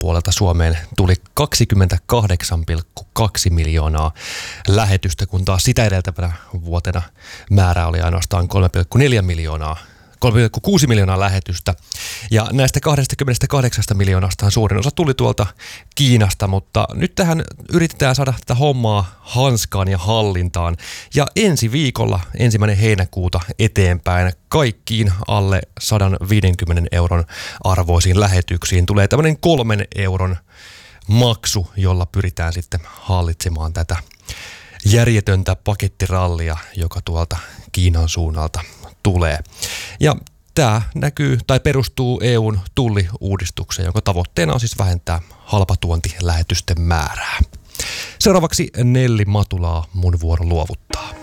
puolelta Suomeen tuli 28,2 miljoonaa lähetystä, kun taas sitä edeltävänä vuotena määrä oli ainoastaan 3,4 miljoonaa. 3,6 miljoonaa lähetystä. Ja näistä 28 miljoonasta suurin osa tuli tuolta Kiinasta, mutta nyt tähän yritetään saada tätä hommaa hanskaan ja hallintaan. Ja ensi viikolla, 1. heinäkuuta eteenpäin, kaikkiin alle 150 euron arvoisiin lähetyksiin tulee tämmöinen 3 euron maksu, jolla pyritään sitten hallitsemaan tätä järjetöntä pakettirallia, joka tuolta Kiinan suunnalta tulee. Ja tämä perustuu EUn tulliuudistukseen, jonka tavoitteena on siis vähentää halpatuontilähetysten määrää. Seuraavaksi Nelli Matulaa, mun vuoro luovuttaa.